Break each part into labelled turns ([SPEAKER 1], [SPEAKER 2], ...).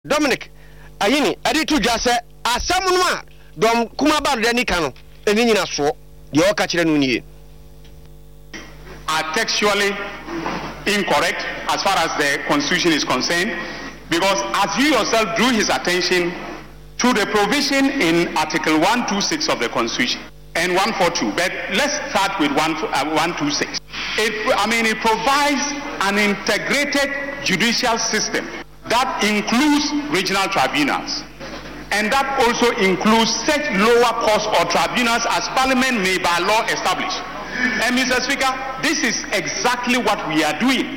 [SPEAKER 1] Dominic ayini ade to dwa se asam no a dom kuma ba do ni ka no eni nyina so de o ka kire no nie
[SPEAKER 2] are textually incorrect as far as the constitution is concerned, because as you yourself drew his attention to the provision in article 126 of the constitution and 142, but let's start with 126. It provides an integrated judicial system that includes regional tribunals, and that also includes such lower courts or tribunals as Parliament may by law establish. And Mr. Speaker, this is exactly what we are doing.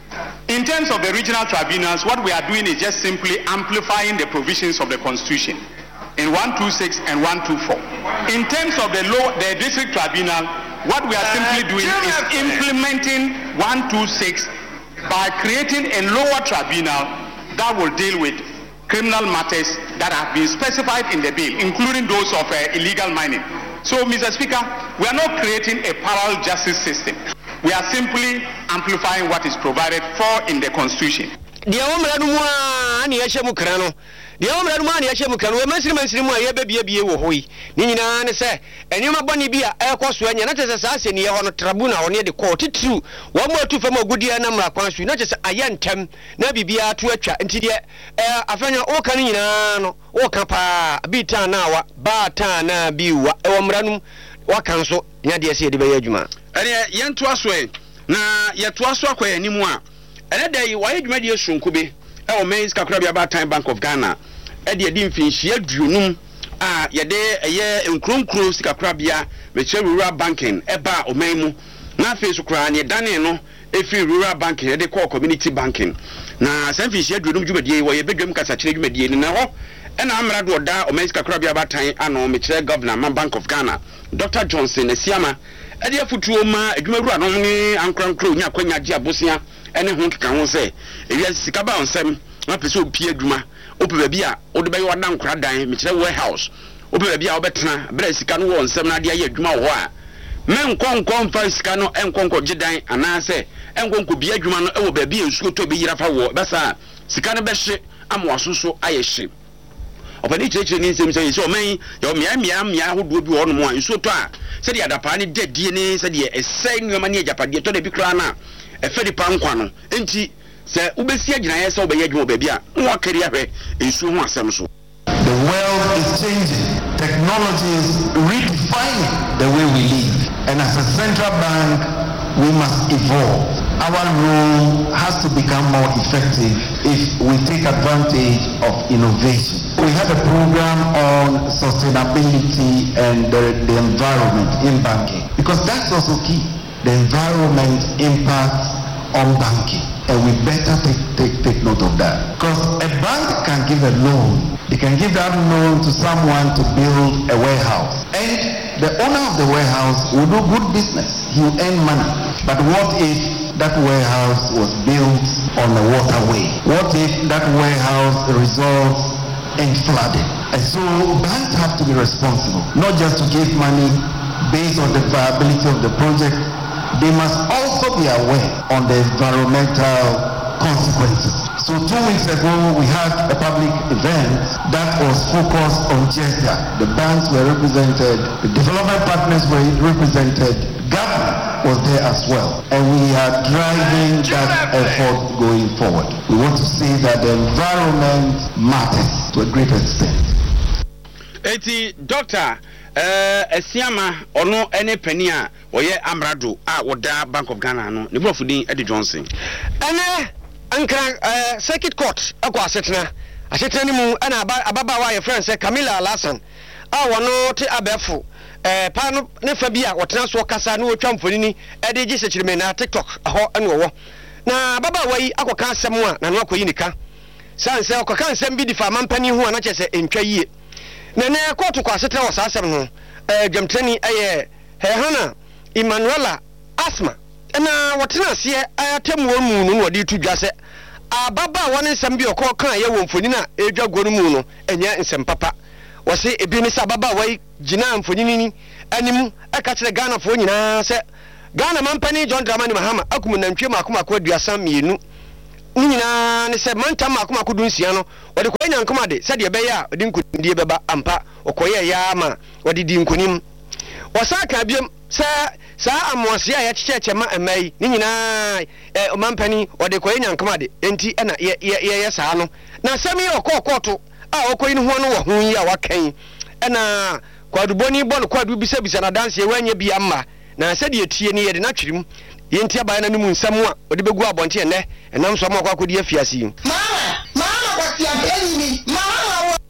[SPEAKER 2] In terms of the regional tribunals, what we are doing is just simply amplifying the provisions of the Constitution in 126 and 124. In terms of the district tribunal, what we are simply doing is implementing 126 by creating a lower tribunal that will deal with criminal matters that have been specified in the bill, including those of illegal mining. So, Mr. Speaker, we are not creating a parallel justice system. We are simply amplifying what is provided for in the Constitution.
[SPEAKER 1] The omra no ani ehye mu kran no. The omra no ani ehye mu kran no. Mansiri mu aye bebie wo hoyi. Ni nyina ne se enima boni bi a ekoso anya na tese sa ase ne ye ho no tribunal ho ne de court titru. Wo mo atu fam ogudia na mra kwan so na tese aye ntem na bibia atu atwa nti de afanya o kan nyina no o kan pa bi tan na wa ba tan na bi wa e omra no wa kan so nya de ese de be adwuma.
[SPEAKER 3] Ene yento aso na yeto aso akwa animu a ene da yi wa adwuma de esunku be e o men kakra bia Batan Bank of Ghana e de di mfinhia aduonum a ye de eye enkronkro sikakra bia meche rural banking e ba o men mu na afi so kra ne dane no efi rural banking e de call community banking na sanfinhia aduonum dwumadie wo ye bedwam kasa kire dwumadie na ho e na amra do da o men sikakra bia Batan ano meche governor man Bank of Ghana Dr. Johnson Esiama ade afutuo ma adwumaru anom ni ankrankro nya kwanya gye abosia ene ho keka ho se ewia sika ba onsem na pese opie adwuma ope ba bia ode be yoda nkra dan me kire warehouse ope ba bia obetena bra sika no wo onsem na ade aye adwuma ho a men konkon fa sika no enkonko gye dan anase enkonko bi adwuma no ewo ba bia ensuo to be yira fa wo besa sika no be hye amwasoso aye hye opani cheche ni nsem se o men yo mia hodo bi wo no mo ensuo to a se de adapa ne dedie ne se de esai nyoma ne ajapade to de bi kra na efedi pa nkwa no enti se ubesi agina ye se obeye adwuma ba bia nwa kari ahwe ensuo ho asem so.
[SPEAKER 4] The world is changing. Technology is redefining the way we live, and as a central bank we must evolve. Our role has to become more effective if we take advantage of innovation. We have a program on sustainability and the environment in banking, because that's also key. The environment impact on banking, and we better take note of that. Because a bank can give a loan, they can give that loan to someone to build a warehouse, and the owner of the warehouse will do good business, he will earn money. But what if that warehouse was built on a waterway? What if that warehouse results in flooding? And so banks have to be responsible, not just to give money based on the viability of the project. They must also be aware on the environmental consequences. So 2 weeks ago we had a public event that was focused on just that. The banks were represented, the development partners were represented, government was there as well, and we are driving that effort going forward. We want to see that the environment matters to a great extent.
[SPEAKER 3] Eti Dr. Esiama ono ene pani a oye amrado a woda Bank of Ghana no ne brofudin Eddie Johnson
[SPEAKER 1] ene ankra circuit court akwa asetena ni mu ana ababa wa ye friend say Camilla Alasan a wono te abefo pa no ne fa bi a wotena so kasa na wotwa mfoni ni ede gye sekirime na TikTok aho ene wo na ababa wa yi akoka asem a na no akoyi nika sanse akoka asem bi difa mampani ho na kyese entwa yie na ne court kwa asetena wo sasem no jamtani aye hana Emmanuela Asma na wotena se ayatemu mu no wodi tudwa se ababa woni nsem bi okọ kan ye wo mfoni na edwa gonu mu no enya nsem papa wose ebi ni sababa wai jina mfoni ni anim aka kire Ghana fo nyina se Ghana mampani John Dramani Mahama akum nantwe makoma kwa duasa mienu nyina ne se manta makoma kodunsia no wode koye nyankoma de se de beya odi nkudie beba ampa okoye ya ma wode di nkunim wasaka biem se saa amoase a ya cheche ma emai ni nyina omampani wode koye nyankoma de enti na ye saa no na sami okokoto a okoyi ne ho no wo hu yi a wakan na kwaduboni bon kwadu bisa na dance ye wanye bia ma na se de etie ne ye de na twirim yenti abaye na mu nsam a odi begu abonte ene enam so ma kwakodi afiase mama kwatia penini mama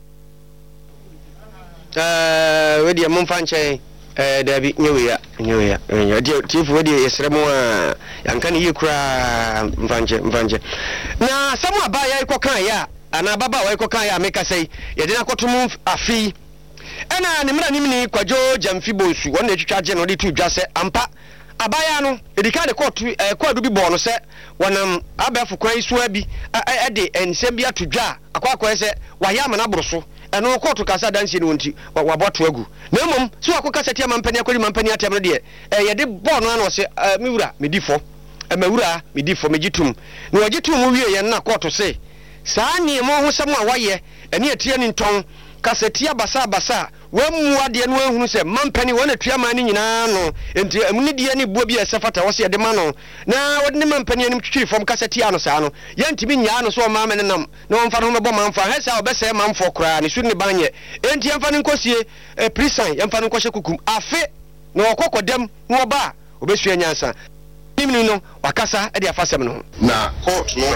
[SPEAKER 1] wedi amfa nche dabi nyewe ya tifu wedi yesremo a yanka ne yekura mfanje na samu abaye ikokan ya ana baba wa ikokan ya meka sei yede na kotum afi ena ne mra nimni kwajo jamfi bonsu wona etwitwaje no de tu dwase ampa abaya no edika de kwadu bi bo no se wonam abafu kwan isu abi ede ensem bi atodwa akwakwa se wahya amana boroso eno kotu kasa danse ne wonti waboto agu na mom so akoka tia mampani akori mampani atem no de yede bo no na se miwura medifo mawura medifo megitum na wagitum wie ye na kotu se saa ne mo ho sam a waye ene atia ni nton kasetia basa wamu ade no ehunu se mampani wona tuama ni nyina no enti amuni die ni buo bi esefata wo se de ma no na wode mampani anim twiri fom kasetia no saa no yantimi nya no so ma me nam na won fa no mebo manfa hesa obese manfo kra ni su ni banye enti yamfa ni nkosie prisan yamfa ni nkoshe kukum afe na okokodem no ba obesua nyansa nimni no wakasa e de afasem no
[SPEAKER 5] na court no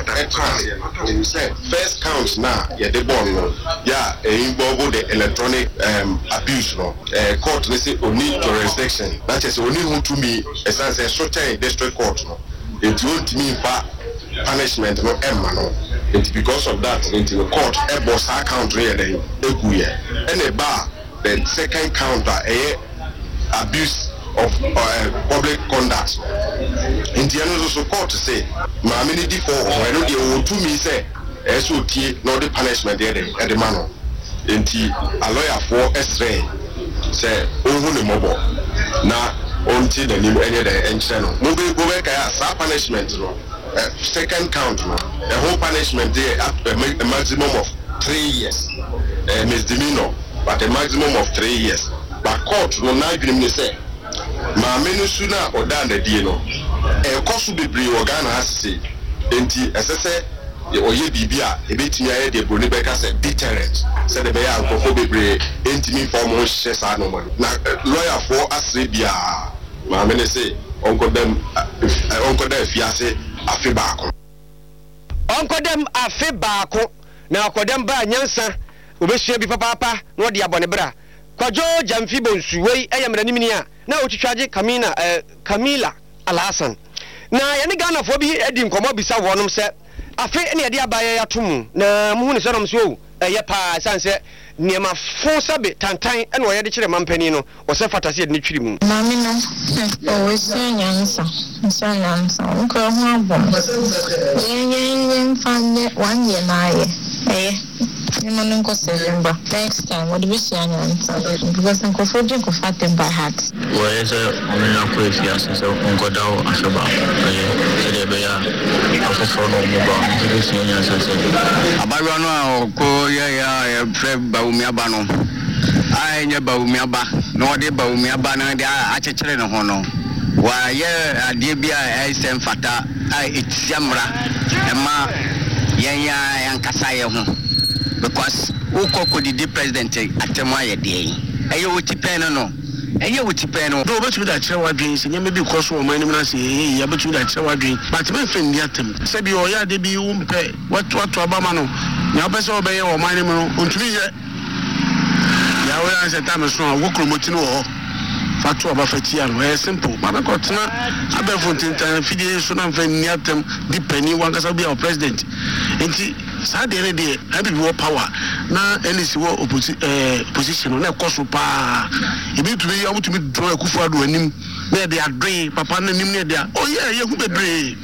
[SPEAKER 5] say first count na ya de bon no ya involve the electronic abuse no court they say only jurisdiction that is only who to me essence structure district court no it won't mean for punishment no emma no it because of that into the court e boss account really eguye and a bar the second counter abuse of public conduct. In the end, also court to say, "Mammy, di for when you to me say, SOT no the punishment there at the manor." In a lawyer for S3 say, "Oh, no mobile now until the new any the channel. Mobile go back a punishment no. Second count no. The whole punishment there at a maximum of 3 years. Misdemeanor, but a maximum of 3 years. But court no now you say." Ma menu suna odanda die no kosu bebre organ asese enti esese oye bibia ebetimi aye de broni beka se deterrent se de be ya nkofo bebre enti mi form ho hye sa no na lawyer for asre bia ma menu se onkodem fiase afi baako
[SPEAKER 1] onkodem afi baako na akodem ba nyansa obesua bi papa no de abone bra kwajo jamfi bonsu wei eyamra nimini a na otwitwaje Camila Alhassan na yene Ghana fo bi edi nkomo bisa wonom se afi ne yede abaye yatom na muhu ne sonom so eye pa sanse niema fo sabe tantan ene oyede kire mampani no wo se fatase ne twiri mu
[SPEAKER 6] mami no o nyansa nko ho abom yen fanye 1 year na ye no go September next time what do we see because I'm confused by heart
[SPEAKER 7] well is a quick yes so go down ashaba say be ya afofo no mo ba do see nyansa say abawa no ko ya pre baumi aba no ai nya baumi aba no de baumi aba na de a chekere no ho no wa ye ade bia ai sem fata ai etiamra ema yan yankasa ye ho because ukoko the president atema ye dey eye wuti pen no eye wuti pen no do betu da kire wadwen se nyame bi koso o manim na se ya betu da kire wadwen but me fen dia tem se bi o ya de bi umpe watu abama no nya pese obeye o manim no ontumi ye ya we an se tam so wo kromoti no ho fatu abafati ya no simple ma be kotena abefo tintan fidie so na fen ni atem di pani wankasa bi o president enti sa de dey have be power na NC wo position na koso pa ebi tumi ya mutumi draw akufu ado anim na dey adwe papa na nim na dey oh yeah ye hu bebre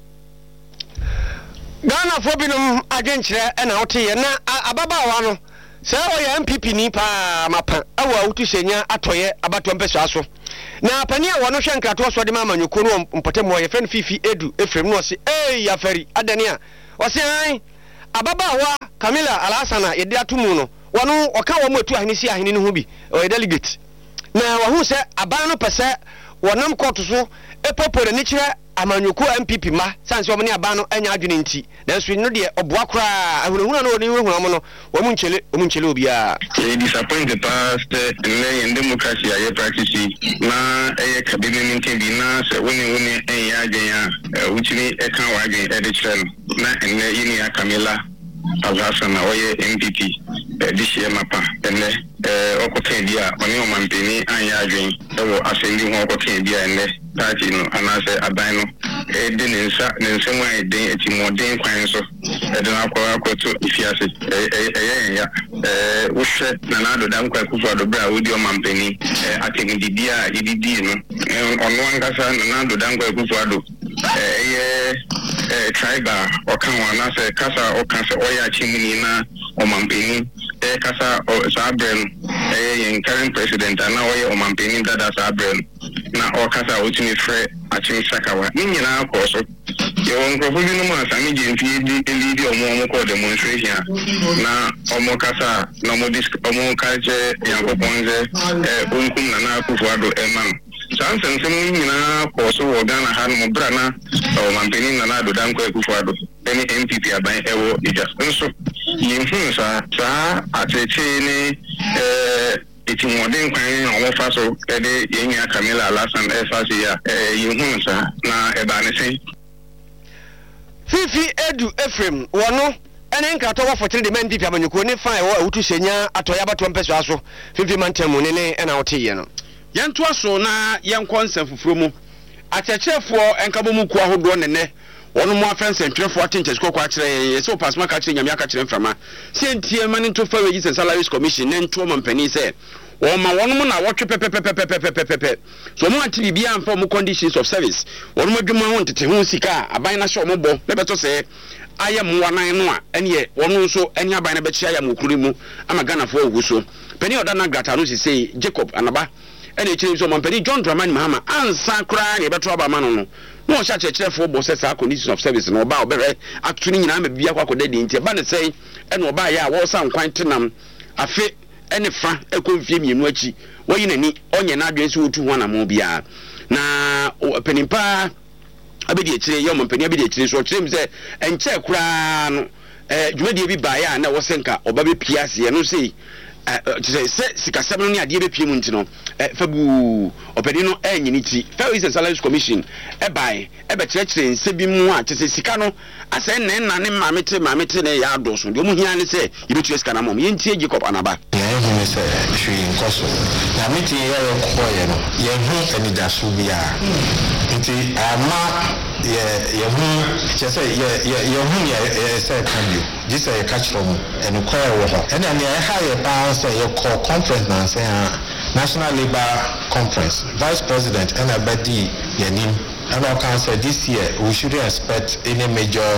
[SPEAKER 1] Ghana fo binom agenkyere na wote ye na ababawa no sɛ ɔyɛ MPP ni pa mapa awa wotu hyenya atoyɛ abato mpɛso aso na pani a wɔno hwɛ nkrato so de ma amanyoko no mpɔtɛm ɔyɛ fɛn fifi edu efrem no ɔse afari adani a ɔse an ababaawa Camilla Alasana yɛde atomu no wɔno ɔka wɔ mu atu ahene si ahene no ho bi ɔyɛ delegate na wɔhu sɛ aban no pɛ sɛ wɔnam kɔto so epopore ne kyerɛ amanyoko MPP ma sanse wɔn ne aban no anya adwene nti nanso no de ɔboa koraa ahunahuna no ne hunu mo no wɔn nkyele obia
[SPEAKER 8] disappoint the past in democracy aye practice na cabinet meeting na sɛ woni ɛyɛ adwen a wutumi ɛka wɔ adwen ɛde kyerɛ no na ɛnɛ yini Camilla Alasana oye MPP this year mapa ene okoten dia oni omampeni anya adwen ewo asendi ho okoten dia ene party no anase aban no de ne nsem wa den etimoden kwan so de na akoto ifiase ya wohwe na na do dan kwa kufu adobra wodi omampeni atemidi dia ididi no ono ankasa na do dan kwa kufu ado tribal okanwa na se kasa okanse oya chimini na omampeni kasa Sabren yen current president na oya omampeni dada Sabren na okasa otimi frɛ achim sakawa ni nyina akɔso ye won krofo bi no ma sami jemfie di lead omo ko demonstration na omo kasa na omo kaje yankoponze onkum na akufo ado eman sansen sem nyina kɔso wɔ Ghana ha no bra na omampeni na do dan ko akufo ado any MPP aban ewo ija nso yinfun sa atete ni etimoden kwan on fa so de yenya Camilla Alasana efase ya yinfun sa na eba ne sen
[SPEAKER 1] fifi edu efrem wono ene nkrato wa fotre de MPP amanyoko ne fa ewo awutu hyenya atoya bato mpeso aso fifi mantemu ne na wote no
[SPEAKER 3] yento aso na yenkɔ nsɛm fufuro mu akyɛkyerɛfoɔ ɛnkabɔ mu ku ahodoɔ nene wɔn mu afɛn sɛntwerɛfoɔ atenkyɛs kɔkɔ akyerɛ yɛ sɛ opasma ka kyerɛ nyame aka kyerɛ mframa sɛntie ma ne nto fa wages and salaries commission ne nto mampani sɛ wɔn ma wɔn mu na wɔtwe pɛpɛpɛpɛpɛpɛpɛ so wɔn ante bibia amfa wɔn conditions of service wɔn mu adwuma ho ntete ho sika aban na hyɛ wɔn bɔ na bɛtɔ sɛ ayɛ mmoanan no a ɛneɛ wɔn nso ɛne aban na bɛkyia ayɛ mokuru mu ama Ghanafoɔ awu so pani ɔda na grata no sisei Jacob Anaba ɛna ekyirem so mampani John Dramani Mahama ansa koraa ne bɛtɔ aba ma no no ɔhyɛ kyerɛkyerɛfoɔ bɔ sɛ saa conditions of service no ɔba ɔbɛhwɛ ato no nyinaa ma bibia kɔ akɔda di nti ɛba ne sɛn ɛna ɔba yɛ a wɔsa nkwan tenam afe ɛne fa ɛkɔ mfie mmienu akyi wɔyi n'ani ɔnyɛ n'adwene sɛ wɔtu ho anamo biara na panimpa abɛdi akyire yɛ ɔmampani abɛdi akyire so ɔkyerɛ mu sɛ ɛnkyɛ koraa no dwumadie bi baeɛ a na ɛwɔ sɛ nka ɔba bɛpie aseɛ no sei sɛ sikasɛm no ne adeɛ bɛpie mu nti no fabu ɔpɛni no ɛnyini ti Wages and Salaries Commission ɛbae ɛbɛkyerɛkyerɛ nsɛ bi mu a kyerɛ sika no asɛ nna ne maamete ne yɛ adɔ so deɛ ɔmu hia ne sɛ yɛbɛtua sika no amam yɛntie Jacob Anaba
[SPEAKER 4] yɛhene sɛ hwee nkɔ so na metie yɛyɛkɔɔyɛ no yɛhu anidaso biara nti ama yɛhu kyerɛ sɛ yɛhu sɛ ka bio gye sɛ yɛka kyerɛ mu ɛnokɔɛ wɔ hɔ ɛna nea ɛha yɛ paa sɛ yɛkɔ conference nansɛ a National Labour Conference Vice President ɛna bɛdi yɛnim ɛna ɔka sɛ this year we shouldn't expect any major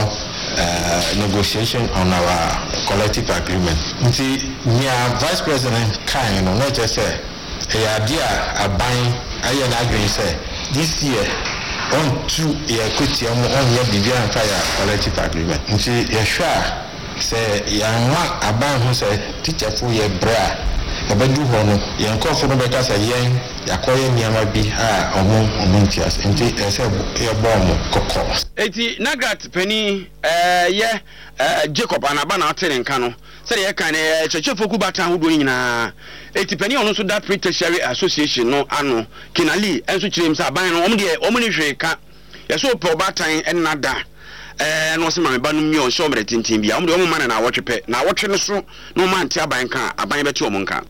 [SPEAKER 4] negotiation on our collective agreement nti nea Vice President kan no na kyerɛ sɛ ɛyɛ adeɛ a aban ayɛ n'adwene sɛ this year on two yɛkotia mu ɔnyɛ biribiara mfa yɛ collective agreement nti yɛhwɛ a sɛ yɛama aban ho sɛ teacherfo yɛ brɛ a yɛbɛdu hɔ no yɛnkɔfo no bɛka sɛ yɛn yɛakɔyɛ nneɛma bi a ɔmo nti ase nti ɛsɛ yɛbɔ ɔmo kɔkɔ
[SPEAKER 3] eti Nagrat pani yɛ Jacob Anaba na ɔte ne nka no sɛdeɛ yɛka ne kyerɛkyerɛfoɔ kubata ahodoɔ nyinaa eti pani ɔno nso da Pre-Tertiary Association no ano Kinali ɛnso kyerɛ mu sɛ aban no ɔmo ne hwee ka yɛsɛ ɔpɛ ɔbatan ɛnna da no ɔsɛ ma meba no mmea ɔnhyɛ ɔmmerɛ tenten bia ɔmo de ɔmo ma na awɔtwe pɛ na awɔtwe no so na ɔma nte aban ka aban bɛte ɔmo nka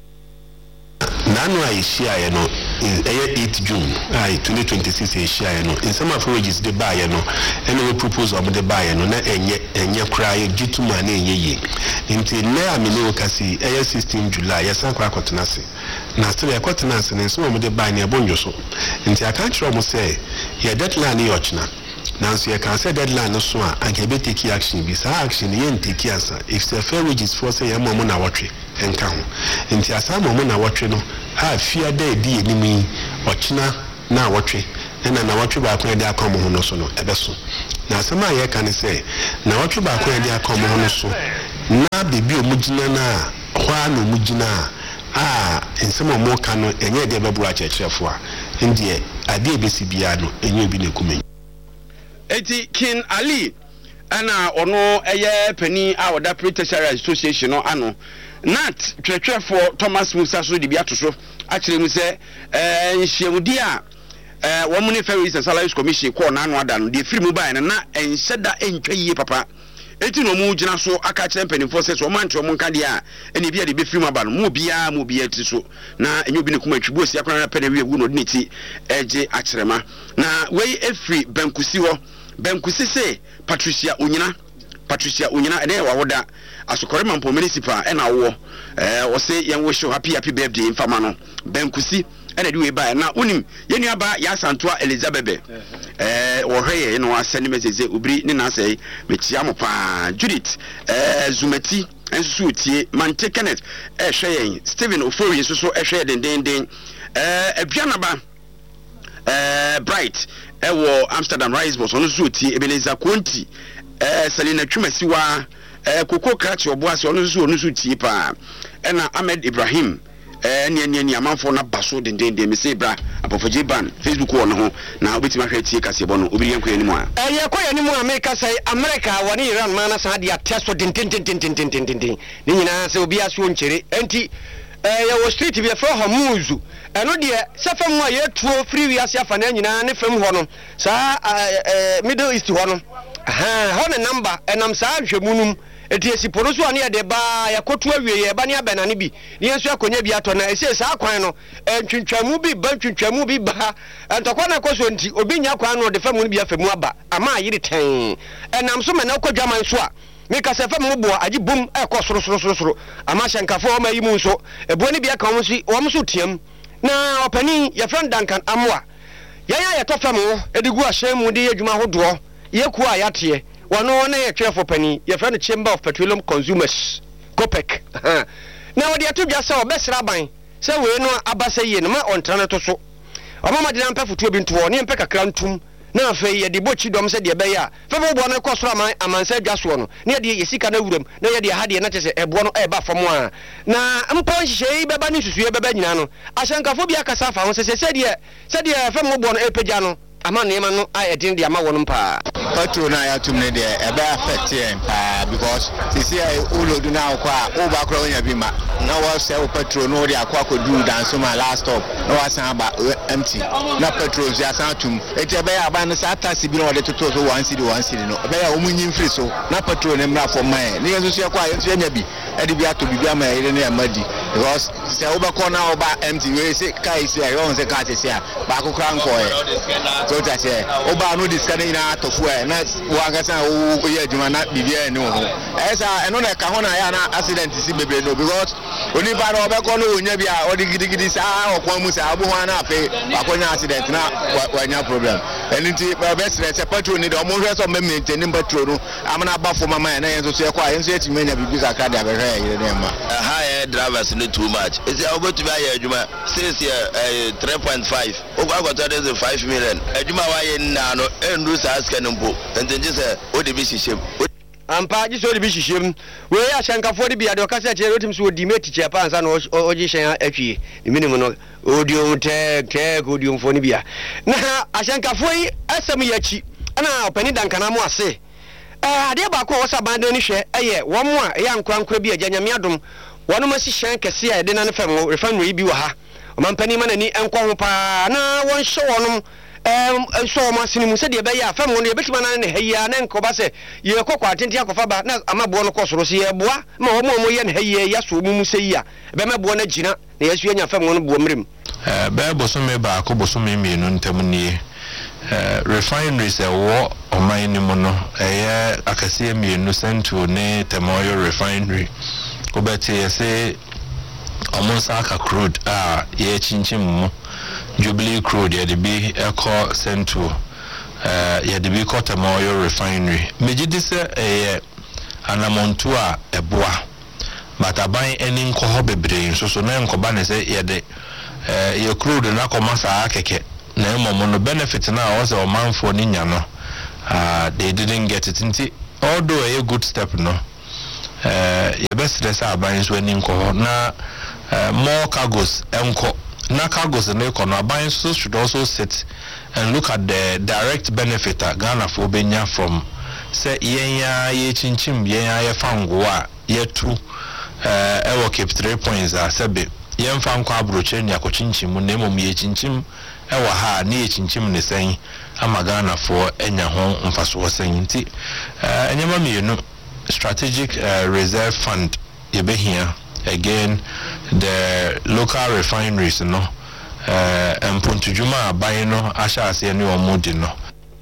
[SPEAKER 9] nanu a yɛhyiaeɛ no ɛyɛ 8 June a 2026 yɛhyiaeɛ no nsɛm a Wages de baeɛ no ɛna wɔ propose ɔmo de baeɛ no na ɛnyɛ koraa yɛgye to ma na ɛnyɛ yie nti nnɛ a mene wo kasi ɛyɛ 16 July yɛsan kora akɔtena ase na sɛ yɛkɔtena ase no nsɛm a ɔmo de baeɛ no ɛbɔ nnwo so nti aka kyerɛ ɔmo sɛ yɛ deadline ne yɛ ɔkyena nanso yɛka sɛ deadline no so a anka yɛbɛteki action bi saa action no yɛnteki asa if sɛ Wages for sɛ yɛma ɔmo na wɔtwe enka ho nti asama mo na wɔtwe no ha fia da edi enimi ɔkyena na wɔtwe na wɔtwe ba ko de akɔ mo ho no so no ebeso na asama ye ka ne sɛ na wɔtwe ba ko de akɔ mo ho no so na bebi omugina na hwa na omugina nsɛm mo ka no enye de bebu akyerɛkyerɛfo a ndie ade ebesi bia no enye obi na kume
[SPEAKER 3] eti King Ali ana ono eye pani a oda Tertiary Association no ano nat twetwefo Thomas Musa so de bia to so akire mu se nhyiamudi a wo mu ne Ferries and Salaries Commission ko na anu ada no de firi mu ba na enhyeda entwa yie papa eti no mu gina so aka kire mpanimfo se so mante mo nka de a ene bia de be firi mu aba no mu bia ti so na enyo bi ne kuma twibo si akwana pa na wi ewu no de neti eje akirema na wei efri bankusi ho bankusi se Patricia Onyina ene wa woda asokore mampo municipal ena wo o se yen wo show happy birthday mfama no bankusi ene de we ba na unim yenu aba ya santoa Elizabeth wo hweye no asene message obiri ne na sei metia mo pa Judith Zumati enso tie Mante Kenneth hweye Steven Ofori so hweye den aduana ba Bright ewo Amsterdam Rise Boss ono so tie Ebenezer Konti Selina Twumasiwa Koko Krachi Oboase ono so tie pa ena Ahmed Ibrahim ni amanfo na baso den me say bra apofoje ban Facebook wo no ho na obetima hwe tie kase bo no obiri yanko ani mu a
[SPEAKER 1] yakɔ yani mu America say America wani Iran mana sa dia teso den ni nyina se obi aso nkyere enti wo street bi for Hormuz eno de sefam a yetuo free wi ase afa na nyina ne fam ho no sa Middle East ho no ho ne number enam sa hwemunum eti esiporo so ane de ba yakotu awie ye ba ne abenane bi ne enso akonya bi ato na ese sa kwan no ntwintwamu bi ba entokwa na koso nti obi nya kwan no de fam no bi afamu aba ama ayire ten enam so me na kodwaman so a meka se fam mo bo agi bum ekɔ soro ama hyankafo ma yi mu nso ebo ne bi aka wo so tiam na opani ye friend Duncan Amwa ya to fam wo edigu ahye mu de adwuma hodoɔ ye ku a yate wono na ye twefo pani ye friend Chamber of Petroleum Consumers COPEC na wo de ato dwa se obesra ban se we no abasa ye no ma ontra to so omama de nampa futuo bi nto ne mpa kakra ntum na afei ye de bochi dom se de be ya fe bo no ko soro amansa dwa so no ne de yesika na wuram na ye de ha de na tese ebo no e ba fam a na mpo nhye be ba ni susu ye be ba nyina no ahyankafo bi akasa fa ho se de fe mo bo no e pagya no ama nema no a edin de ama wono pa
[SPEAKER 10] petrol na ya tumne de e be affect because this year ulodu na akwa o ba kro nya bi ma na wa se o petrol no de akwa kodu dan so ma last stop na wa san ba empty na petrol ya san tum e te be ya ba no sa taxi bi no de toto so 1 city no be ya o munyin free so na petrol ne mra for man ne yeso se kwa yeso nya bi e de bi ato bi ama ire ne amadi because se o ba ko na o ba empty we se kai se ya on se ka se ya ba ko kran ko e so that oba no discard ina tofu na wangasa o ye adwuma na bibia ne ho esa eno na ka ho na ya na accident si bebe no because oni ba no obeko no onya bia odi gidigidi sa okwan mu sa abo ho na ape akonya accident na wanya problem eniti best na petrol ni de o mo hwe so me maintain petrol no amana ba fo mama na yenso so ekwa yenso etimenya bibi kakra de abehwe yire ne ma
[SPEAKER 11] high drivers no too much is obotu ba ye adwuma since 3.5 ogwagoto dey 5 million adwuma wa ye na no endu sa aska mpo entenje se odi bi hihiem
[SPEAKER 1] ampa ji so odi bi hihiem we ya hyankafo de bia de okasa che rotim so odi meti che pa ansa no oji hyen atwie minimum no odi te odi mfo ni bia na ahyankafo yi asem yachi ana opani dankana mo ase ade ba ko wosa bande ni hwe eye wo mo a ya nkwankwa bi agya nyame adom wono masi hyen kese a de na ne fam refinery bi wa ha omampani manani enko ho pa na won hye wonom so ma sinimu se de be ya fam no ye betima na ne hayya na nko ba se ye kokwa atenti akofa ba na amabo no kosoro se ye boa ma wo mo ye ne hayya ya so mu se ya be mebo na gina na yesu anya fam no bo mrem
[SPEAKER 12] be boso me ba ko boso me mienu ntam nie refineries wo oman ni mo no akase mienu Central ne Temoyo refinery obeti yese omonsa aka crude ye chinchin mo Jubilee crude ya debi eco Central ya debi Temoyo refinery mejidi se anamontu a eboa but aban any nkɔ bebre so na nkɔba ne sɛ yɛde ye crude na kɔma saa keke na mmom no benefit na was o manfo ni nya no they didn't get it nti although a good step no ye best say aban so ani nkɔ na more cargos enko na cargos na ekɔ no aban so should also sit and look at the direct benefit Ghana for benya from say yenya ye chinchim yenya ye fango a ye tu ewo keep 3 points sebe yemfa nkɔ abroche ne akɔchinchim na emom ye chinchim ewo ha ne ye chinchim ne sen ama Ghana for enya ho mfaso sen nti enyama mienu strategic reserve fund ye be here again the local refineries no Mpontujuma aban no asha ase ne omodi no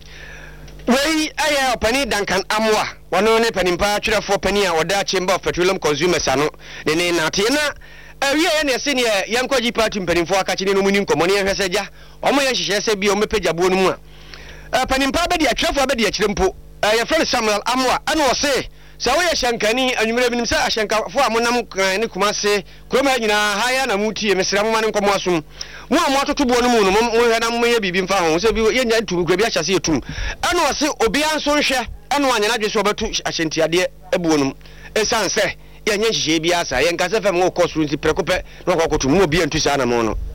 [SPEAKER 1] wei aya opani Duncan Amwa wano ne panimpa twerefo pani a oda Chamber of Petroleum Consumers ano ne na te na awie ya ne se ne yankwaji party mpanimfo akachi ne no muni nkomo ne hwese gya omo ye hyehyɛ se bi o mepagyabuo no mu a panimpa be de atwerefo be de akyirempo ya friend Samuel Amwa ana o se sa wo ye shankani anwumere binim sa ahyankafo amonam kan ne kumase kroma nyina haya na mutie mesra mo mane nkomo asum mo atotobo no mu no mo hwe na mo ye bibi mfa ho se bi ye nya tu kwa bi ahyase yetum ana o se obi anso nhwe ana wanya na dwe so betu ahyentiade ebuo no esan se ye nya nhihye bi asa ye nkase fam wo kosuru nti prekope no kokotu mo obi antu sa na mo no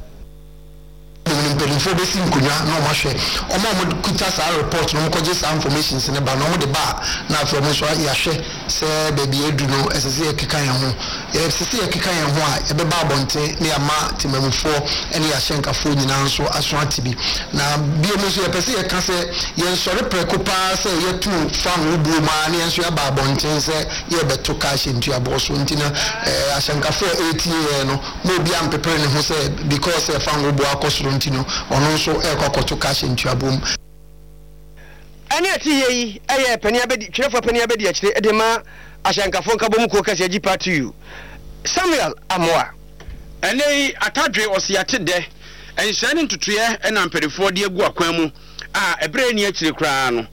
[SPEAKER 13] before they see kunya no mahwe omo kuta sa report no ko je sa information se ne ba no mo de ba na from so ya hwe se baby edu no esese ekeka yan ho esese ekeka yan ho a e be ba bonte ne ama timamufo ene ya hyenkafo nyina nso aso atibi na bie mo so ye pese ye ka se ye sore prekopa se ye tu fan ubu ma ne nso ya ba bonte se ye beto ka hyentu abo so ntina ahyenkafo 18 no mo bia mpepere ne ho se because e fan ubu akosoro ntino ono so ekokoto cash into abom
[SPEAKER 1] ani ati yi eye pani abedi twerefo pani abedi akire edema ahyankafo nkabom ko kase agi party you Samuel Amwa
[SPEAKER 3] ene atadwe osiate de enhyane ntutuye ena mpedefo de agu akwan mu a ebre ni akire kra no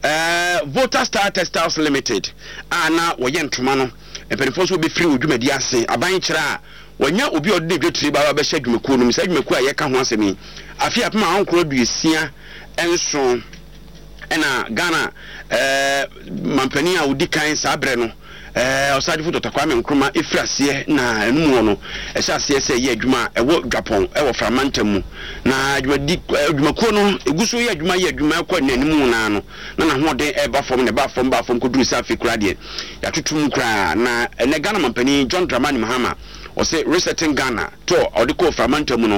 [SPEAKER 3] Voter Star Textiles Limited na woye ntoma no mpedefo so be free odwumadi ase aban kira wanya obi odde dwetire ba ba hye dwumekuo no misa dwumekuo a ye ka ho asemi afia pema ankoro duesia enso ena Ghana mampani a odi kan sabre no osadi foto takwame nkruma efrase na enumuo no ehase se ye adwuma ewo Japan ewo Framantam mu na dwumekuo no eguso ye adwuma kwa nanimu na no na ho de eba fom ne ba fom koduru safi kura de ya tutum kura na ene Ghana mampani John Dramani Mahama o say resetting Ghana to odiko Framantam no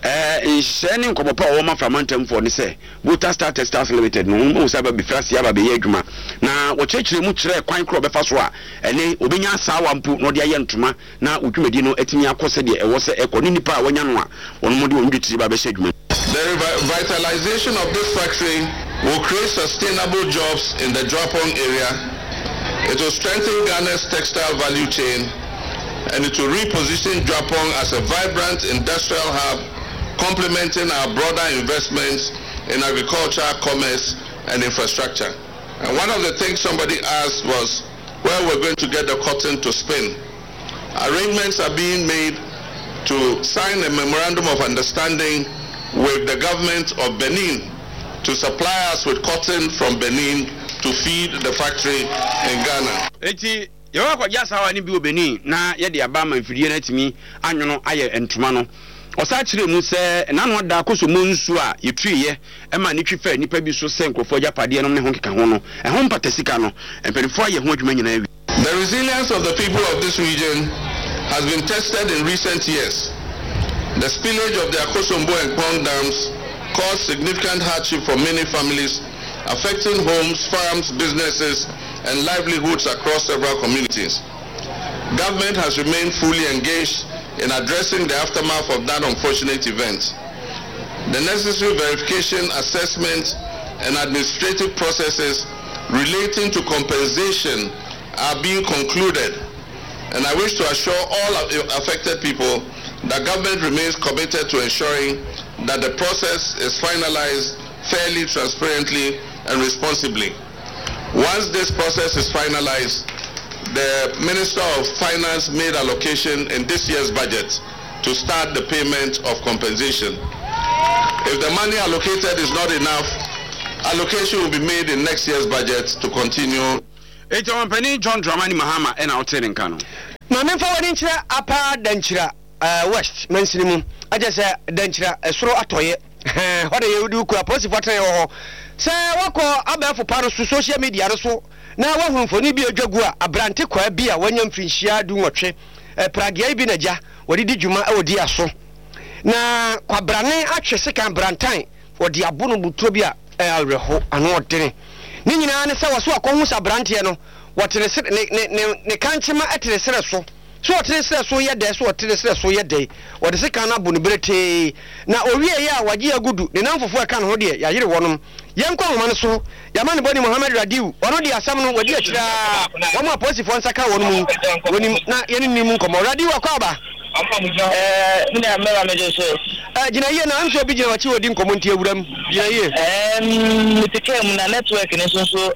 [SPEAKER 3] nhene nkopopa o ma Framantam for ne say Voter Star Textiles Limited no mo say ba bi frase aba be ye adwuma na wo chekire mu kire kwan kro be fa so a ene obenya asawa mpu no de aye ntoma na odwumadi no atimi akose de ewo se ekoni nipa a wanya no a wono mo de ondwetiri ba be hye adwuma.
[SPEAKER 14] The revitalization of this factory will create sustainable jobs in the Dropong area. It will strengthen Ghana's textile value chain, and it will reposition Dropong as a vibrant industrial hub, complementing our broader investments in agriculture, commerce, and infrastructure. And one of the things somebody asked was where we're going to get the cotton to spin. Arrangements are being made to sign a memorandum of understanding with the government of Benin to supply us with cotton from Benin to feed the factory in Ghana.
[SPEAKER 3] Eti yawa kwa jasa wa ni bi Benin na ye de aba man fidie na timi anwono aye entuma no. Osa kire mu se na no da koso mu nsu a yetuye e ma ni twifa nipa bi so se nkrofo japade no ne ho keka ho no e ho mpatasika no empedifo aye ho adwuma nyina wi.
[SPEAKER 14] The resilience of the people of this region has been tested in recent years. The spillage of the Akosombo and Kpong dams caused significant hardship for many families, affecting homes, farms, businesses, and livelihoods across several communities. Government has remained fully engaged in addressing the aftermath of that unfortunate event. The necessary verification, assessment, and administrative processes relating to compensation are being concluded, and I wish to assure all affected people that government remains committed to ensuring that the process is finalized fairly, transparently, and responsibly. Once this process is finalized, the Minister of Finance made allocation in this year's budget to start the payment of compensation. If the money allocated is not enough, allocation will be made in next year's budget to continue.
[SPEAKER 3] It's our penny John Dramani Mahama and out in Kano.
[SPEAKER 1] Mamma for Denchira, Apa Denchira, West, Mensinum. I just said Denchira, a straw atoye. What do you do? Positive water. Say, what call Abba for Paris to social media also. Now, one for Nibia Jagua, a brandy qua beer when you finish do what a Pragia Binaja, what did you my dear so? Now, Quabrane actually second brantine for the Abuno Butobia, Elreho, and what dinner. Nina Anasa was almost a brantiano, what in the canchima at the Seraso. So what is so yet there, so what is so yet day, what is a kind of bunability. Now, ya, what ye good, the number for a can hold ya, you want young Manaso, Yaman Boni Mohammed Radu, one of the Assam, what you one more positive one Saka when him not any Munko, Radu Akaba. Jina, I'm so busy what you didn't comment here with them. Jina, network and so.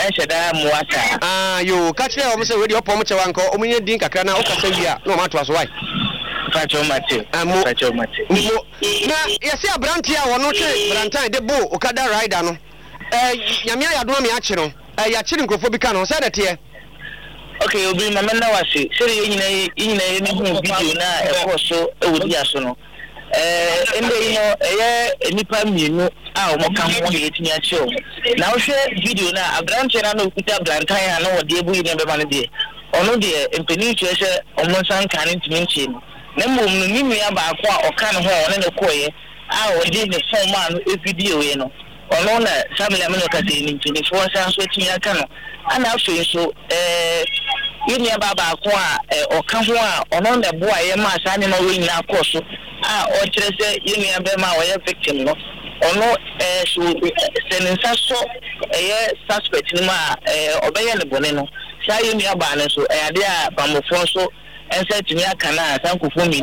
[SPEAKER 1] You catch them almost already up on much uncle, Omini Dinka Kana, Okasavia, no matter why. Pacho Mate, Pacho Mate. Yes, a brantia or not, Brantai, the Bo, Okada Ridano. Yamia Adomi Achino, Yachin Grofobicano, said it here. Okay, you'll be my man. I see. In a video now, also, would be asono. And you know, Nipa Minu, our Mokam 18 years show. Now, share video now, a branch and I Peter Blantyre, I know what they will never want to do. Or no, dear, in Peninsula, almost uncanny to mention. Nemo Nimia Bakwa or Can Hall and a Koye, I did the 4 months video, you know. Or no, Samuel Aminokati in 24 hours with me, I cannot. And I'll show you so, Inia Baba Kwa or Kamwa or on the boy, Emma Animal Wing now, course. Or just say, Inia Bema or victim, no. Or no, she will be sending a suspect in my obey the boneno. Say me a banner, so a dear Bamofonso, and said to me, I can't thank you for me,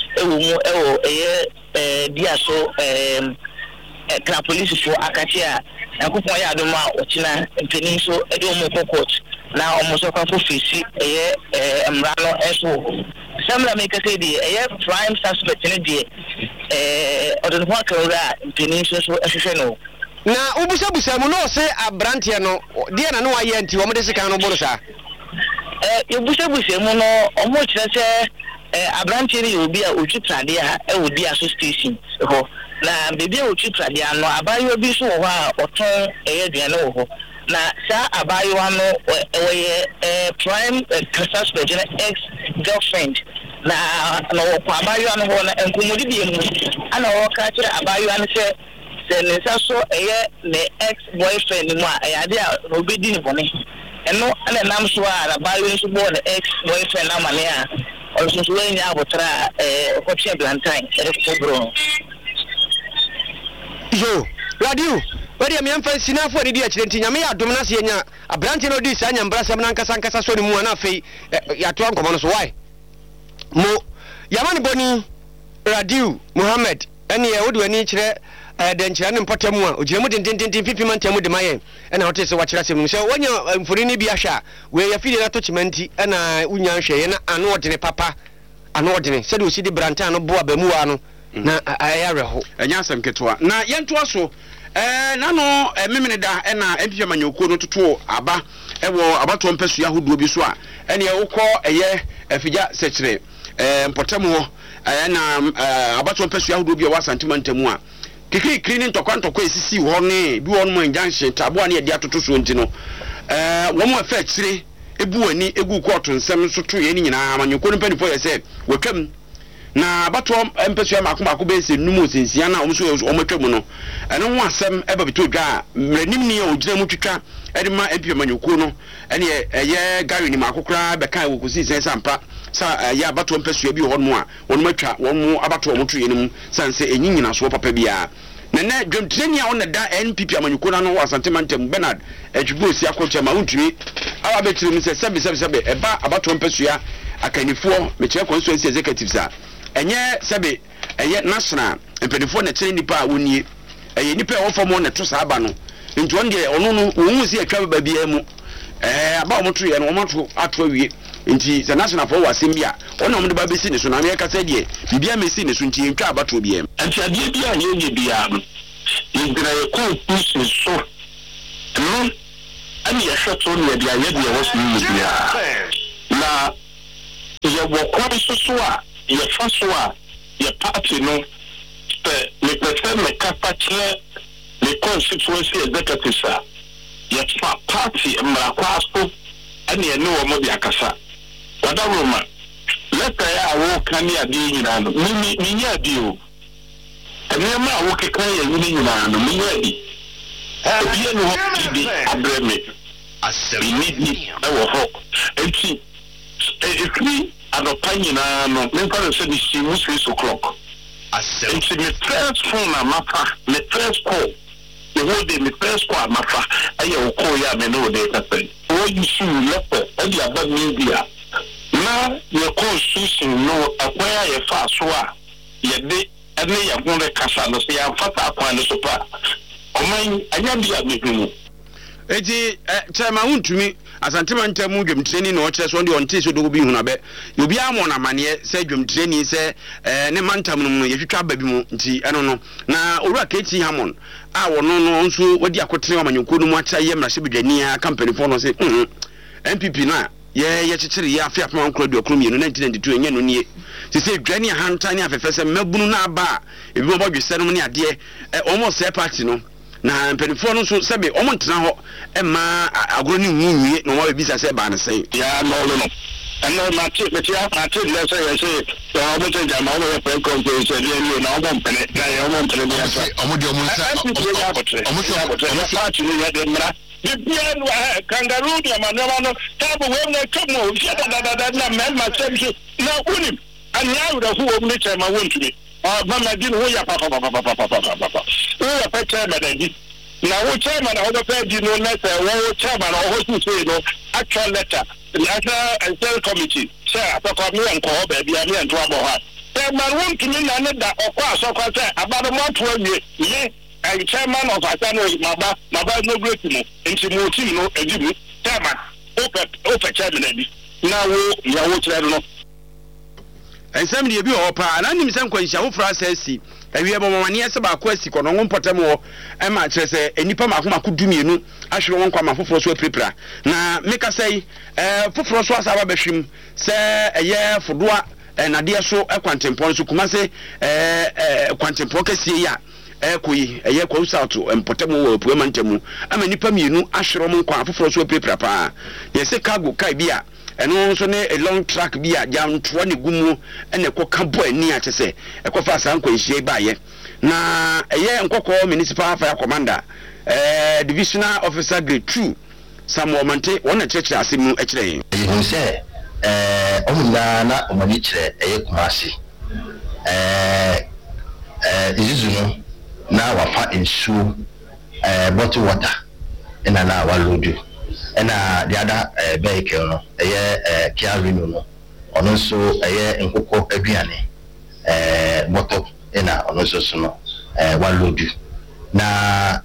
[SPEAKER 1] a dear so, a police for Akatia, and Kupaya Doma, Ochina, and Peninsula, Edomo Court. Now almost a couple of fish, a Mrano, SO. Some make a say the prime suspect in a day, or the work of that Peninsula, SSNO. Now, Ubusabusamuno say a Brantiano, dear, no, I ain't you, Omedicano Borsa. Ubusabusamuno, almost a Brantiani will be a Uchitradia, it would be association. Now, baby, Uchitradia, no, I buy your biso or turn a diano. Na sa abayuano prime suspect ex-girlfriend na abayuano hona enkumudi mu ana woka kire abayuano se nesa so ne ex-boyfriend mu ayade a obedi ni bone eno ana nam so a abayuano so bo ne ex-boyfriend na mane a also so enya abotra okopia Blantyre ekobro yo radio where am I Sina for the Chintiny Dominas Yena, a branch of this and Brasamanka Sankasa Sony Muanafe, Yatuan Commons. Why? Mo Yaman Boni, Radu, Muhammad, any old when each then Chan Potamua, Jemu didn't 50 months with my and I'll tell you what you so when you're for any Biasha, where you're feeling attachment and Union Shane and ordinary papa, an ordinary, said we see the Brantano Boa Bemuano, I are and Yansam Ketua. Now, Yantuaso. Nano memeneda na empia manyoko no toto aba ewo abato mpesu yahudu obi so a ene ye wokọ eye afija sekire mpotamu ho na abato mpesu yahudu obi wa santimantamu a kikiri ni ntokwa esisi ho ne bi won mo junction tabo na ye dia toto so ntino wo mo afa kire ebu ani egu koto nsem so to ye ni nyina manyoko no panifo ye se wotwam na abato mpesu ya makomako be se numu sensia na omso omotwamu no eno ho asem eba beto dwa mranim ne ogina mu twitwa ede ma empia manyoko no ene eye gari ni makokra be kan wo kusi sampa sa ya abato mpesu ya bi ho no a won matwa won mu abato omoto yenim sanse enyinyina so papa bia na na dwemtreni a won da NPP amanyoko no wo asantemantam Bernard edwubo si akocha ma untumi awa betiri mu se sebe eba abato mpesu ya akanifo meche constituency executives a enye sebe eye national empedifo na kire nipa woni eye nipa wo famo na to sa aba no nti on de onu no wo si atwa ba bia mu
[SPEAKER 3] aba mo to ye no mo to ato awie nti the national for wasembia ona mo de ba besi ne so na me ka se de bibia mesi ne so nti entwa abato bia
[SPEAKER 15] anti ade bia ye bia no indira ye ko pusi so no ani ya hwato ne bia ye bia wo so ni bia na ye wo ko so a ye fa so a ye party no me prefer me kapache me constituency executive sa ye fa party mra kwaso ani ene wo mo bia kasa wada roma leta ya wo kan ya di nyina no mi nya di o ene ma wo ke kan ya nyina no mi nya di bia no di abreme asemi ni wo ho enti ekri adopanyina no me kwa se di 6:00 enti me first phone na mafa me first call the whole day me first call mafa aye wo call ya me no dey kapen wo you see lepe e dia ba media na ye constitution no akwaya ye fa so a ye de ene ye gonre kasa no se ya fata akwan no so pa oman anya bia mehumu
[SPEAKER 3] eti chema huntumi asantema ntemu dwemtreni na okyere so ndi onte so dogo bi hu na be obi amọ na mane se dwemtreni se ne mantam no yehwetwa ba bi mu nti eno no na owura keti hamon a wono no nso wadi akotere amanyonko no mu acha ye mrahye bedwani a company fo no se MPP na ye kyekere ye afia pama nkro de okrom ye no 1992 enye no nie se se dwani ahanta ne afefese mabunu na aba ebi mo bodwese no ne ade almost se party no na mpenifo no so sebe omo ntena ho ema agoro ni nwunwie no wa bisa se ba ne sei
[SPEAKER 15] ya no ana ma ti le se ye se to omo te jama omo pe ko ko se le ni na omo mpene na ye omo mpene ya so
[SPEAKER 9] omo di omo sa
[SPEAKER 15] omo so party ni ya de mra bibia no kangaroo de ma no tabo we na tomo ya da na men ma se na unim anya ura hu omo ne chama wontumi mama din wo ya papa wo pa chairman di na wo chairman na wo pa di no na say wo chairman o ho say no actual letter national and committee say apako mi enko ba bia mi ento abo ha chairman won tumi na ne da okọ asokọ say abado mo to awie ye and chairman of asano maba no great mo enti mo team no ejibu chairman o pa chairman di na wo ya wo chairman no
[SPEAKER 3] ensem de bi o pa na nim sen kwanhia wo fra sasi awie bomamane ese ba ko asi kono ngompotem wo e ma kire se enipa makoma ko dumienu ahwere won kwa ma foforo so aprepra na meka sei foforo so asaba behwim se eye fodoa na de so kwantempon so kuma se kwantempon kasie ya koyi eye kwa usauto empotem wo apuema ntemu ama nipa mienu ahwere won kwa foforo so aprepra pa ye se cargo kai bia eno so ne a long track bia jam to ne gumu ene ko kabo ani a chese e ko fa san ko nhie baaye na eye nkokọ municipal fire commander divisional officer grade 2 Samuel Mante wona cheche asemu e kire yin
[SPEAKER 16] yin se omuna na omani kire eye kumasi izuzu na wafa insu bottle water ina na walodu ena the other vehicle no Kia Reno no ono so nkokọ aduane bottle ena ono so no walodu na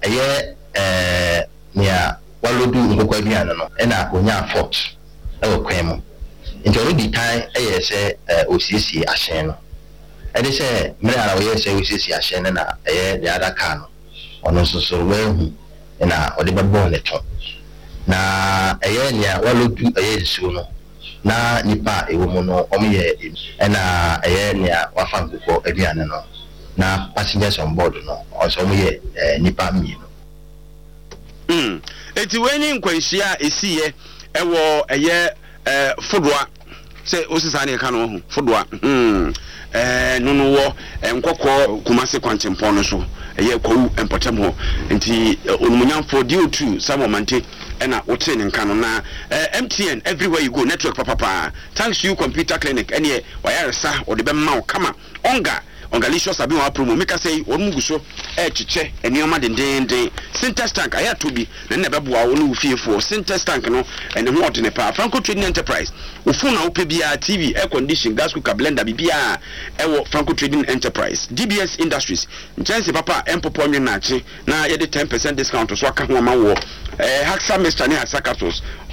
[SPEAKER 16] nia walodu nkokọ aduane no ena onya fort kwemu nti already time se osisi ahyen no ede se mere ara we se osisi ahyen na the other car no ono so wehu ena ode bebo ne to na nya walodu nsuo no na nipa ewo mu no omoye na nya wafa nkokọ aduane no na passengers on board no also omoye nipa mi no
[SPEAKER 3] eti weni nkwanhia esiye ewo fodoa se osisa ne ka no ho fodoa no wo nkokọ kumase kwantempon no so kwawu empotem ho nti onumunyamfo DO2 Samuel Mante ena wote ne nka no na MTN everywhere you go network papa thanks you computer clinic ene wayaresa ode be ma kama ongalicious abi wa promo meka say wonmugu so chiche enioma dendenden Sintex tank aya tobi na beboa wo no ufiefo Sintex tank no ene ho odene pa Franco Trading Enterprise ufuna upe bia TV air condition gas cooker blender bibia ewo Franco Trading Enterprise DBS Industries nchance papa empopo nwe na achi na ye de 10% discount so aka ho ma wo Haxa Mr ne Haxa capsules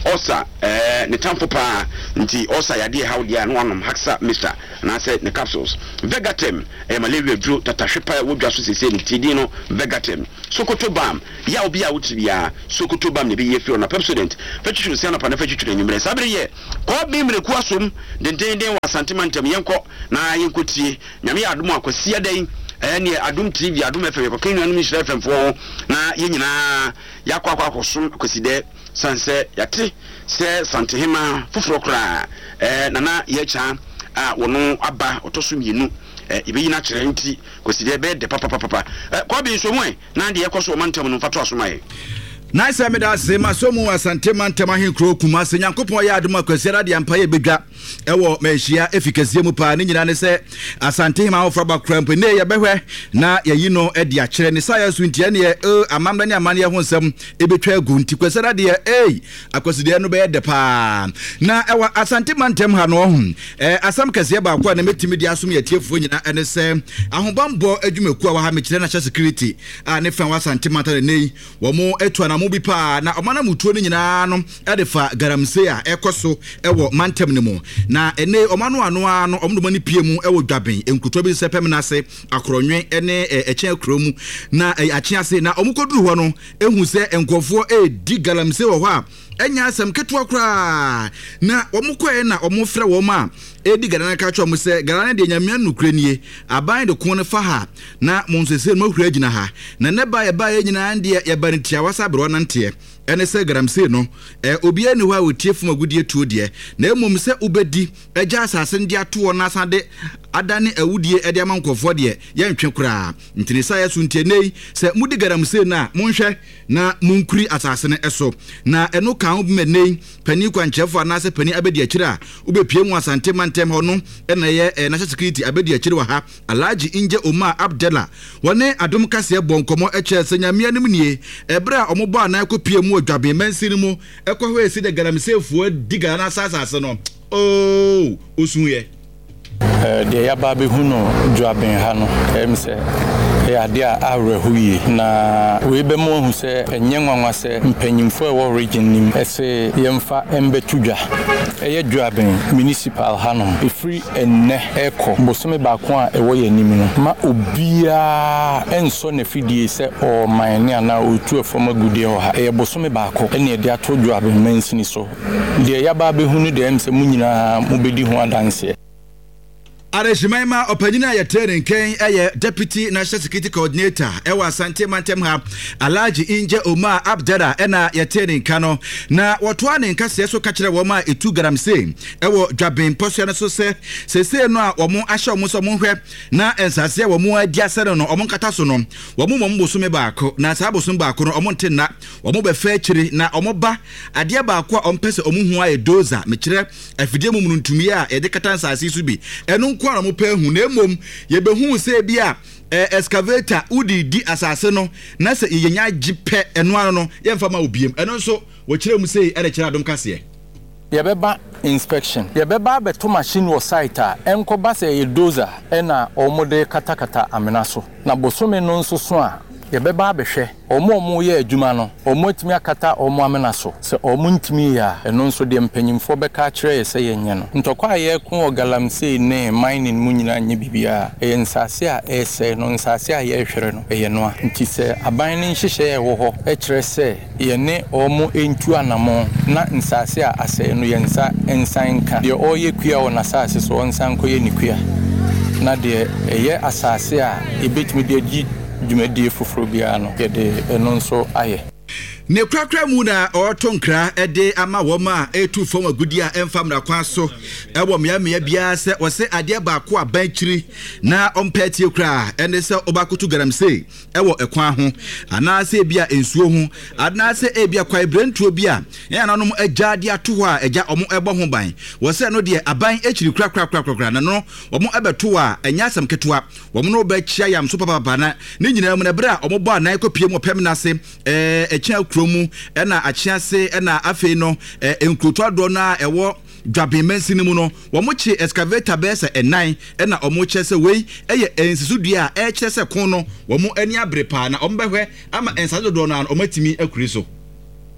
[SPEAKER 3] osa ne tamfo pa nti osa yade how dia no anom haksa mister na say ne capsules Vegatem malaria dro tatahwepa wodwa so sese ne tidi no Vegatem Sokoto Bam ya obi a wotibia Sokoto Bam ne be ye fi on Pepsodent fetwetwe se na pa na fetwetwe nyumre sabre ye ko bi mre ku asom dendenden wa santimantem yenko na yenkotie nyame adom akwasi adan ene adom TV adom FM ko kenu anu Mission FM fo na yenyina yakwa akosom kwaside sanse yate se santehema fufuro kra nana yecha wono aba otoso mienu ibeyi na kire nti kwaside be de papa ko bi nso mu na de yekoso mantam no fato asomaye
[SPEAKER 17] Nice ameda sema somu asante mantema hinkro kuma se nyankopon ya adoma kwasiara de ampa ye bedwa ewo mehia efikasie mu pa ne nyina ne se asante hima ofra ba kramp ne ye behwe na ye no e de akere ne saya so ntia ne amamda ne amane ho nsam ebetwa agu nti kwasiara de akwaside no be de pa na ewo asante mantem ha no ho asam kasie ba kwa na metimi de asom ye tiefo nyina ene se ahobambo adwumaku a wa ha mekire na security a ne fa wa asante mantare nei wo mo etu na mubi pa na omana mutuo ni nyina no edefa garamse a ekoso ewo mantem ne mu na ene omano ano omdo mani pie mu ewo dwaben enkuto bi sepem na se akronwe ene echen akromu na achen ase na omukoduru ho no ehu se enkofo di garamse wo ho a enya asem ketua kra na omukoe na omufre wo ma edi garana ka twa mu se garana de nyame nukure nie aban de ko ne fa ha na monsese no hura gina ha na ne ba ye nyina ande ye ba ntia wasa bro nante ene se garamse no obia ni ho a wotiefum agudie tuo de na emom se ubedi eja asase ndi ato na asade adane awudie ede amankofo de ye ntwe kra ntini sa yesu ntienei se mudi garamse na monhwe na munkuri asase ne eso na eno kan obumenei pani kwanchefo anase pani abedi akira ubepie mu asante mantem hono ena ye national security abedi akira wa ha Alhaji Inje Omar Abdallah wone adom kase bonkomo eche senyamia nim nie ebra omobo anan kopie mu odwabe mansini mu ekwo esi de garamsefuo diga na asase no osunye
[SPEAKER 18] de ya ba be huno dwaben ha no emse ade a awrehuyi na we be mo hu se enyenwanwa se mpanyimfo e wo region nim ese yemfa embetudwa eye dwaben municipal hanom efri enne eko bosome ba ko a ewo yanim no ma obia enso na fidie se o mine na otu efoma gudie ho ha eye bosome ba ko ene de ato dwaben mansini so de ya ba be hunu de emse munyina mubedi ho adanse Areshimaima opanyina ya Ken Deputy National Security Coordinator ewa Asante Mantem ha Alhaji Inje Omar Abdallah ena ya Kano na watuane nkase so kachire woma etu garamse ewo dwaben posya so se no a womo ahye womo so monhwe na ensase womo adi asere no womo nkata so no womo bosume baako na sa bosume baako no womo ntenna womo be fa akiri na womo ba ade baako a ompese omo hu aye doza mekire afidie mu ntumi a ede kata nsase su bi eno kwa mo pe hu na emom ye be hu se bia excavator udi di asase no na se yenya gipe eno ano no ye mfa ma obiem eno nso wo kire mu sei ere kire adom kase ye beba inspection ye beba beto machine wo site a enko ba se ye dozer ena omode katakata amena so na bosome no nso so a ye beba abehwe omo ye adwuma no omo timi akata omo amena so se omo ntimi ya eno nso de mpanyimfo beka kire ye se yenye no ntokwa ye ku ogalamse ne mining mu nyina nya bibia e nsase a ese no nsase a ye hwere no ye no a nti se aban ne nhihye ye wo ho e kire se ye ne omo entu anamo na nsase a ase no ye nsa ensanka de oye kua wona sase so onsanko ye nikua na de ye asase a ebetimi de dwumadi foforo bia no yede eno nso aye ne kwakra mu na otonkra ede ama woma etu fom agudia emfam na kwa so ewo mea bia se wose ade baako abankiri na ompeti kra ene se obakotu garamse ewo ekwan ho ana se bia ensuo ho ana se ebia kwa ibrentuo bia ya nanom agade ato ho a eja omo ebo ho ban wose no de aban ekiri kra na no omo ebeto a enya asem ketoa omo no ba chia yam so papa na ne nyina mu na bra omo bo anan kopie mu pem na se echa kromu ena achiase ena afei no enkroto ado na ewo dwaben mansini mu no wo mo chi excavator bese enan ena omo chese wei eye ensisudua e chese kon no wo mo ani abrepa na ombehwe ama ensado do na omatimi akuri so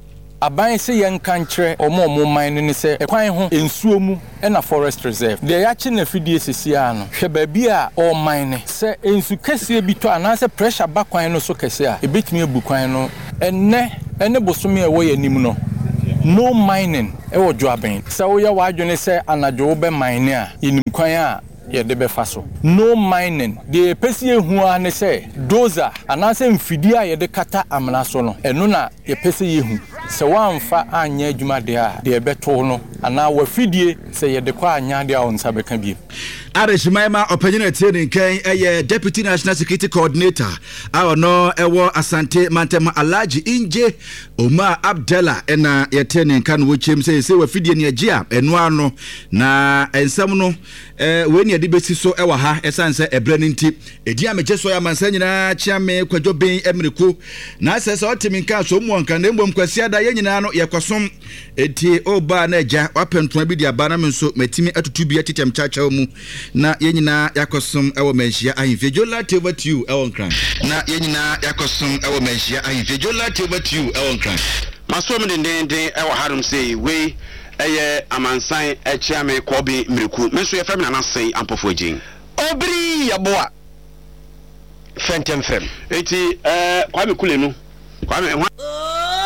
[SPEAKER 18] aban se yen kankyere omo man ne se ekwan ho ensuo mu na forest reserve de yache na fidie sesia no hwe ba bi a o man ne se ensu kese bi to anase pressure ba kwan no so kese a ebetumi ebu kwan no ene bosome e wo yanim no no mining e wo Dwoaben se wo ya wadwene se anajo wo be mine a yenim kwan a ye de be faso no mining de pesi ehu ane se dozer anase mfidi a ye de kata amna so no eno na ye pesi ehu se wamfa anya adwuma de a de beto no ana wafidie se ye de kwa anya de a onsa beka bi
[SPEAKER 17] Areshimaima opinion training kan Deputy National Security Coordinator no ewo Asante Mantema Alhaji Inje Omar Abdallah ena ye training kan wo chem se wafidie ne agye eno ano na ensam no we ne de besi so ewa ha esanse ebrani nti edi amegye so ya mansa nyina chiame Kwadwoben Emiriko na sese otimi kan so mu anka na mbom kwasi ada ye nyina no ye kwasom eti oba na agya wapentoma bi dia bana menso matimi atutu bi atitem chacha mu na yenyina yakosum ewo manhia ahimfe jola over to you ewon kran na yenyina yakosum ewo manhia ahimfe jola over to you ewon kran
[SPEAKER 3] maso mdendende ewo harum say we eye amansan echiame Kwadwoben Emiriko menso ye fam na nasai ampofo agin
[SPEAKER 1] obri yaboa fentem fem
[SPEAKER 3] eti Kwame Kule no Kwame
[SPEAKER 19] Come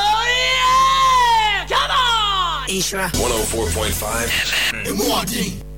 [SPEAKER 19] on! Isra 104.5 FM.